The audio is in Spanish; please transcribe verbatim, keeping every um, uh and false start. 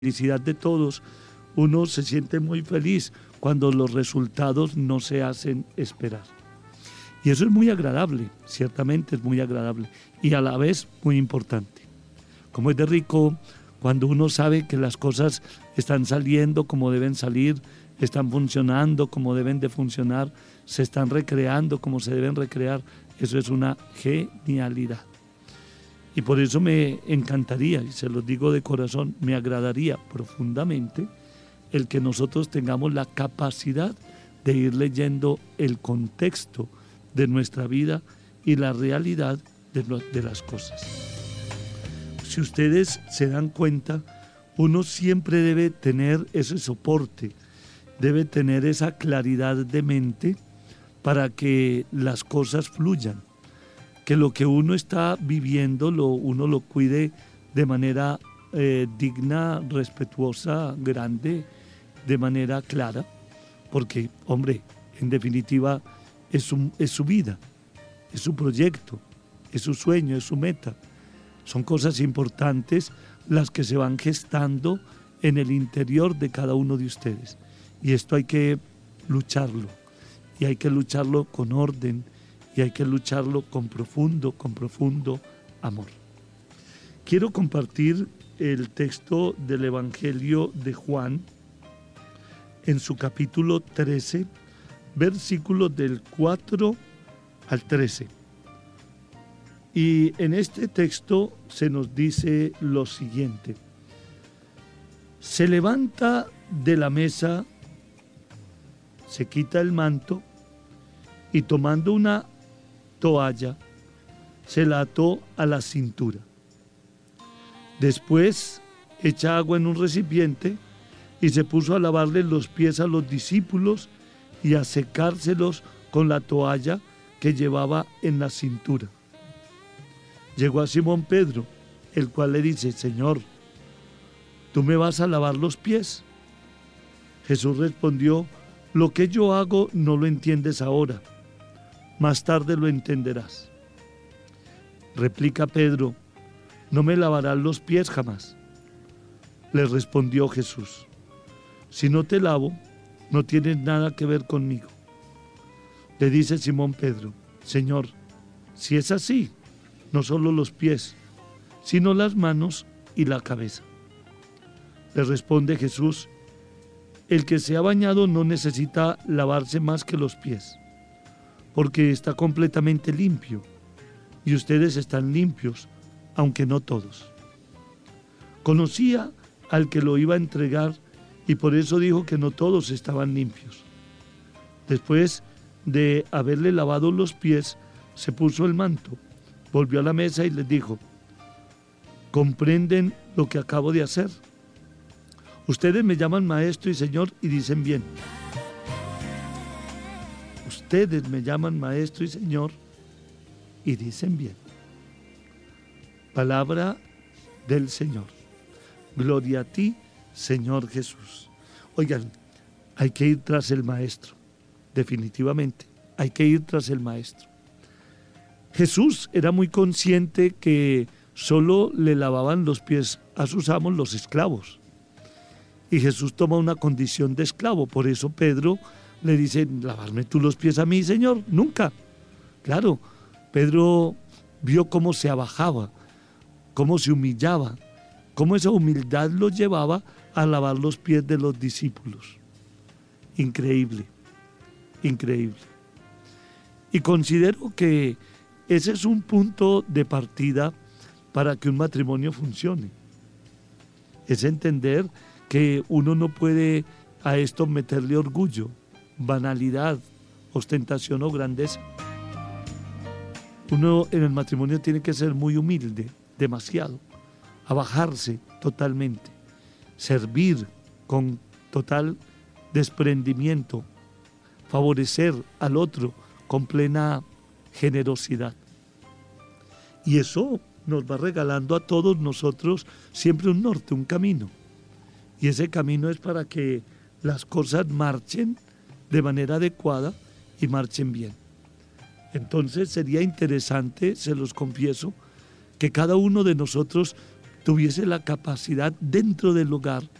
felicidad de todos, uno se siente muy feliz cuando los resultados no se hacen esperar. Y eso es muy agradable, ciertamente es muy agradable y a la vez muy importante. Como es de rico cuando uno sabe que las cosas están saliendo como deben salir, están funcionando como deben de funcionar, se están recreando como se deben recrear. Eso es una genialidad. Y por eso me encantaría, y se los digo de corazón, me agradaría profundamente el que nosotros tengamos la capacidad de ir leyendo el contexto de nuestra vida y la realidad de, lo, de las cosas. Si ustedes se dan cuenta, uno siempre debe tener ese soporte, debe tener esa claridad de mente para que las cosas fluyan, que lo que uno está viviendo, lo, uno lo cuide de manera eh, digna, respetuosa, grande, de manera clara, porque, hombre, en definitiva es su, es su vida, es su proyecto, es su sueño, es su meta. Son cosas importantes las que se van gestando en el interior de cada uno de ustedes. Y esto hay que lucharlo, y hay que lucharlo con orden, y hay que lucharlo con profundo, con profundo amor. Quiero compartir el texto del Evangelio de Juan en su capítulo trece, versículos del cuatro al trece. Y en este texto se nos dice lo siguiente: se levanta de la mesa, se quita el manto y tomando una toalla se la ató a la cintura. Después echa agua en un recipiente y se puso a lavarle los pies a los discípulos y a secárselos con la toalla que llevaba en la cintura. Llegó a Simón Pedro, el cual le dice: Señor, ¿tú me vas a lavar los pies? Jesús respondió: lo que yo hago no lo entiendes ahora, más tarde lo entenderás. Replica Pedro: ¿no me lavarás los pies jamás? Le respondió Jesús: si no te lavo, no tienes nada que ver conmigo. Le dice Simón Pedro: Señor, si es así, no solo los pies, sino las manos y la cabeza. Le responde Jesús: el que se ha bañado no necesita lavarse más que los pies, porque está completamente limpio, y ustedes están limpios, aunque no todos. Conocía al que lo iba a entregar, y por eso dijo que no todos estaban limpios. Después de haberle lavado los pies, se puso el manto, volvió a la mesa y les dijo: ¿comprenden lo que acabo de hacer? Ustedes me llaman maestro y señor y dicen bien. Ustedes me llaman maestro y señor y dicen bien. Palabra del Señor. Gloria a ti, Señor Jesús. Oigan, hay que ir tras el maestro. Definitivamente, hay que ir tras el maestro. Jesús era muy consciente que solo le lavaban los pies a sus amos los esclavos. Y Jesús toma una condición de esclavo. Por eso Pedro le dice: ¿lavarme tú los pies a mí, Señor? Nunca. Claro, Pedro vio cómo se abajaba, cómo se humillaba, cómo esa humildad lo llevaba a lavar los pies de los discípulos. Increíble, increíble. Y considero que ese es un punto de partida para que un matrimonio funcione. Es entender que uno no puede a esto meterle orgullo, banalidad, ostentación o grandeza. Uno en el matrimonio tiene que ser muy humilde, demasiado, abajarse totalmente, servir con total desprendimiento, favorecer al otro con plena generosidad. Y eso nos va regalando a todos nosotros siempre un norte, un camino. Y ese camino es para que las cosas marchen de manera adecuada y marchen bien. Entonces sería interesante, se los confieso, que cada uno de nosotros tuviese la capacidad dentro del hogar